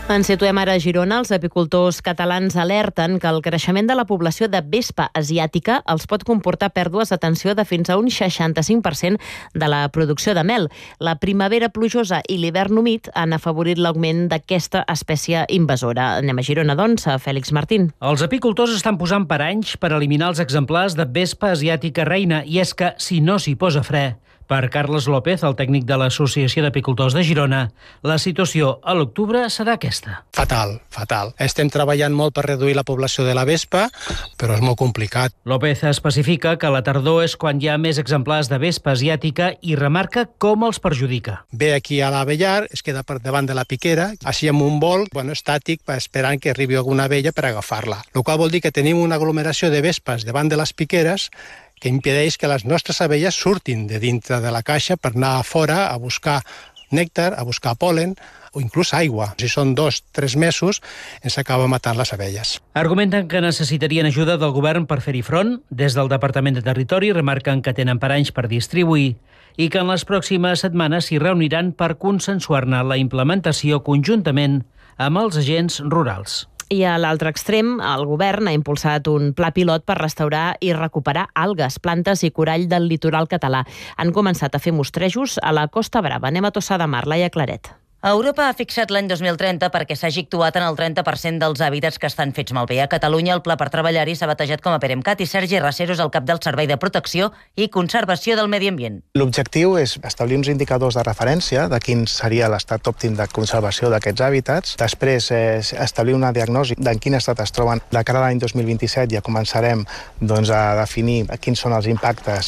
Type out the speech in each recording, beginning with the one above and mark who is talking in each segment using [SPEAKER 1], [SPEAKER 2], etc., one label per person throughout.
[SPEAKER 1] Ens situem ara a Girona. Els apicultors catalans alerten que el creixement de la població de vespa asiàtica els pot comportar pèrdues d'atenció de fins a un 65% de la producció de mel. La primavera plujosa i l'hivern humit han afavorit l'augment d'aquesta espècie invasora. Anem a Girona, doncs, a Fèlix Martín.
[SPEAKER 2] Els apicultors estan posant paranys per eliminar els exemplars de vespa asiàtica reina, i és que si no s'hi posa fre. Per Carles López, el tècnic de l'Associació d'Apicultors de Girona, la situació a l'octubre serà aquesta.
[SPEAKER 3] Fatal. Estem treballant molt per reduir la població de la vespa, però és molt complicat.
[SPEAKER 2] López especifica que la tardor és quan hi ha més exemplars de vespa asiàtica i remarca com els perjudica.
[SPEAKER 3] Ve aquí a l'avellar, es queda per davant de la piquera, així amb un vol estàtic esperant que arribi alguna abella per agafar-la. El qual vol dir que tenim una aglomeració de vespes davant de les piqueres que impedeix que les nostres abelles surtin de dintre de la caixa per anar a fora a buscar nèctar, a buscar pol·len o inclús aigua. Si són 2-3 mesos, ens acaba matant les abelles.
[SPEAKER 2] Argumenten que necessitarien ajuda del govern per fer-hi front. Des del Departament de Territori remarquen que tenen paranys per distribuir i que en les pròximes setmanes s'hi reuniran per consensuar-ne la implementació conjuntament amb els agents rurals.
[SPEAKER 1] I a l'altre extrem, el govern ha impulsat un pla pilot per restaurar i recuperar algues, plantes i corall del litoral català. Han començat a fer mostrejos a la Costa Brava. Anem a Tossa de Mar, Laia Claret.
[SPEAKER 4] Europa ha fixat l'any 2030 perquè s'hagi actuat en el 30% dels hàbitats que estan fets malbé. A Catalunya el pla per treballar-hi s'ha batejat com a PEREMCAT i Sergi Racero és el cap del Servei de Protecció i Conservació del Medi Ambient.
[SPEAKER 5] L'objectiu és establir uns indicadors de referència de quin seria l'estat òptim de conservació d'aquests hàbitats. Després establir una diagnosi de en quin estat es troben. De cara a l'any 2027 ja començarem a definir quins són els impactes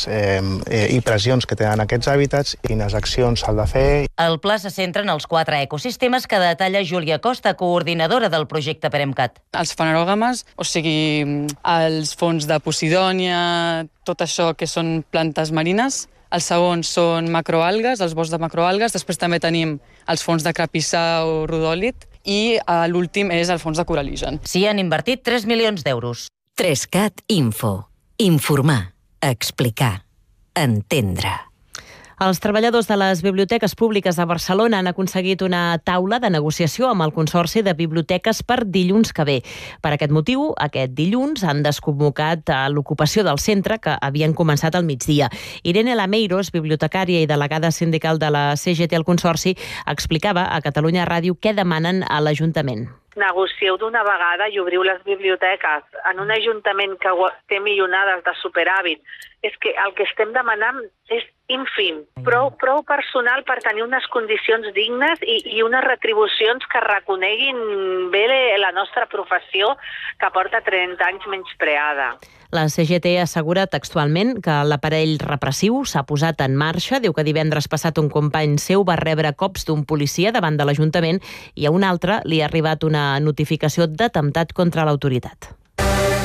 [SPEAKER 5] i pressions que tenen aquests hàbitats i quines accions s'ha de fer.
[SPEAKER 4] El pla se centra en els 4 ecosistemes que detalla Júlia Costa, coordinadora del projecte PEREMCAT.
[SPEAKER 6] Els fanerògames, o sigui, els fons de Posidònia, tot això que són plantes marines. Els segons són macroalgues, els boscs de macroalgues. Després també tenim els fons de crapissà o rodòlit i l'últim és el fons de coralígen.
[SPEAKER 4] S'hi han invertit 3 milions d'euros.
[SPEAKER 7] 3CAT Info. Informar, explicar, entendre.
[SPEAKER 1] Els treballadors de les biblioteques públiques de Barcelona han aconseguit una taula de negociació amb el Consorci de Biblioteques per dilluns que ve. Per aquest motiu, aquest dilluns han desconvocat l'ocupació del centre que havien començat al migdia. Irene Lameiros, bibliotecària i delegada sindical de la CGT al Consorci, explicava a Catalunya Ràdio què demanen a l'Ajuntament.
[SPEAKER 8] Negocieu d'una vegada i obriu les biblioteques. En un ajuntament que té milionades de superàvit, és que el que estem demanant és ínfim, prou personal per tenir unes condicions dignes i unes retribucions que reconeguin bé la nostra professió, que porta 30 anys menyspreada.
[SPEAKER 1] La CGT assegura textualment que l'aparell repressiu s'ha posat en marxa. Diu que divendres passat un company seu va rebre cops d'un policia davant de l'Ajuntament i a un altre li ha arribat una notificació d'atemptat contra l'autoritat.